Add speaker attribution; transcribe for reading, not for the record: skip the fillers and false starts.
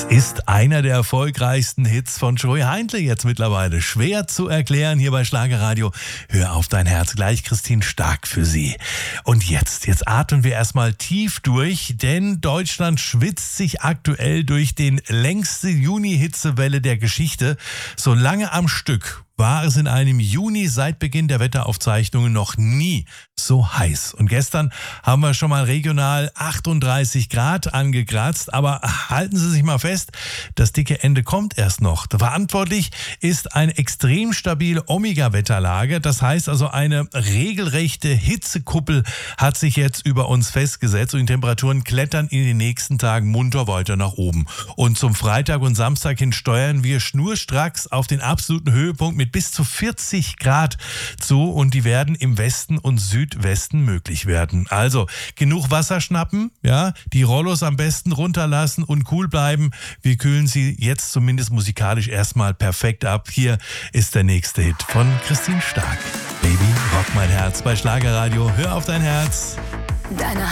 Speaker 1: Das ist einer der erfolgreichsten Hits von Joey Heindle jetzt mittlerweile. Schwer zu erklären hier bei Schlagerradio. Hör auf dein Herz. Gleich Christine Stark für Sie. Und jetzt atmen wir erstmal tief durch, denn Deutschland schwitzt sich aktuell durch den längste Juni-Hitzewelle der Geschichte. So lange am Stück war es in einem Juni seit Beginn der Wetteraufzeichnungen noch nie so heiß. Und gestern haben wir schon mal regional 38 Grad angekratzt, aber halten Sie sich mal fest, das dicke Ende kommt erst noch. Verantwortlich ist eine extrem stabile Omega-Wetterlage, das heißt also eine regelrechte Hitzekuppel hat sich jetzt über uns festgesetzt und die Temperaturen klettern in den nächsten Tagen munter weiter nach oben. Und zum Freitag und Samstag hin steuern wir schnurstracks auf den absoluten Höhepunkt mit bis zu 40 Grad zu und die werden im Westen und Südwesten möglich werden. Also genug Wasser schnappen, ja, die Rollos am besten runterlassen und cool bleiben. Wir kühlen sie jetzt zumindest musikalisch erstmal perfekt ab. Hier ist der nächste Hit von Christine Stark. Baby, rock mein Herz bei Schlagerradio. Hör auf dein Herz.
Speaker 2: Deine